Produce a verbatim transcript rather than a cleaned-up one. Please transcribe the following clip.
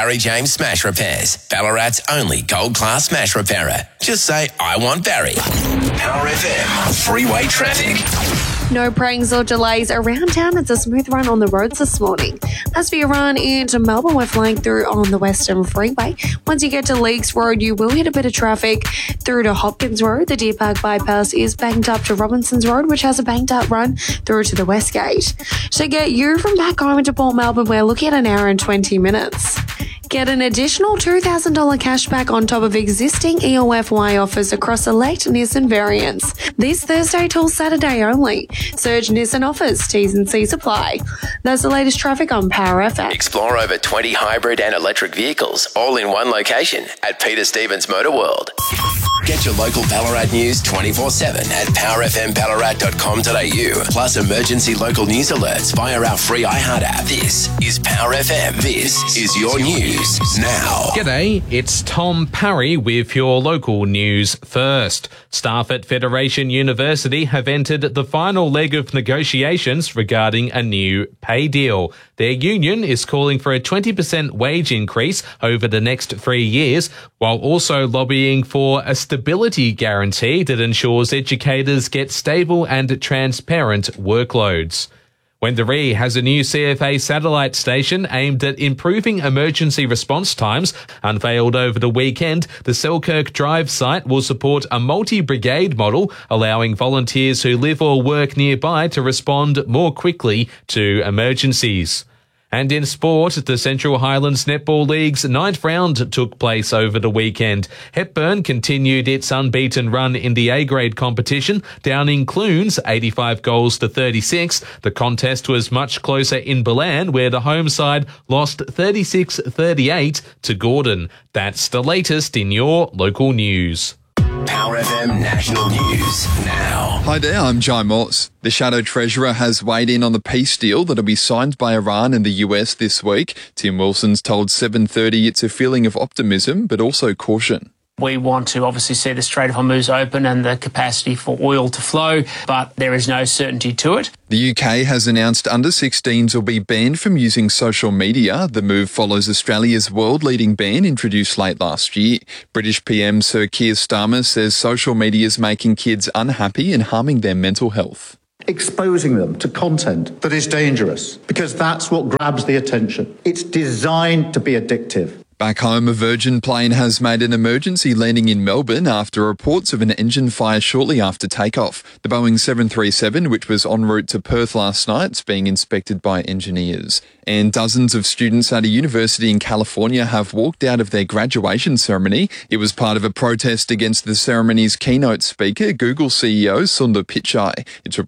Barry James Smash Repairs, Ballarat's only gold-class smash repairer. Just say, I want Barry. Power F M, freeway traffic. No pranks or delays around town. It's a smooth run on the roads this morning. As for your run into Melbourne, we're flying through on the Western Freeway. Once you get to Leakes Road, you will hit a bit of traffic through to Hopkins Road. The Deer Park bypass is banked up to Robinsons Road, which has a banked up run through to the West Gate. To get you from back home to Port Melbourne, we're looking at an hour and twenty minutes. Get an additional two thousand dollars cash back on top of existing E O F Y offers across select Nissan variants. This Thursday till Saturday only. Surge Nissan offers, T's and C's apply. That's the latest traffic on Power F M. Explore over twenty hybrid and electric vehicles, all in one location at Peter Stevens Motor World. Get your local Ballarat news twenty-four seven at power f m ballarat dot com dot a u. Plus emergency local news alerts via our free iHeart app. This is Power F M. This is your news now. G'day, it's Tom Parry with your local news first. Staff at Federation University have entered the final leg of negotiations regarding a new pay deal. Their union is calling for a twenty percent wage increase over the next three years, while also lobbying for a stability guarantee that ensures educators get stable and transparent workloads. Wendouree has a new C F A satellite station aimed at improving emergency response times. Unveiled over the weekend, the Selkirk Drive site will support a multi-brigade model, allowing volunteers who live or work nearby to respond more quickly to emergencies. And in sport, the Central Highlands Netball League's ninth round took place over the weekend. Hepburn continued its unbeaten run in the A-grade competition, downing Clunes eighty-five goals to thirty-six. The contest was much closer in Balan, where the home side lost thirty-six thirty-eight to Gordon. That's the latest in your local news. Power F M National News now. Hi there, I'm Jai Morse. The Shadow Treasurer has weighed in on the peace deal that'll be signed by Iran and the U S this week. Tim Wilson's told seven thirty it's a feeling of optimism, but also caution. We want to obviously see the Strait of Hormuz open and the capacity for oil to flow, but there is no certainty to it. The U K has announced under sixteens will be banned from using social media. The move follows Australia's world-leading ban introduced late last year. British P M Sir Keir Starmer says social media is making kids unhappy and harming their mental health. Exposing them to content that is dangerous, because that's what grabs the attention. It's designed to be addictive. Back home, a Virgin plane has made an emergency landing in Melbourne after reports of an engine fire shortly after takeoff. The Boeing seven thirty-seven, which was en route to Perth last night, is being inspected by engineers. And dozens of students at a university in California have walked out of their graduation ceremony. It was part of a protest against the ceremony's keynote speaker, Google C E O Sundar Pichai. It's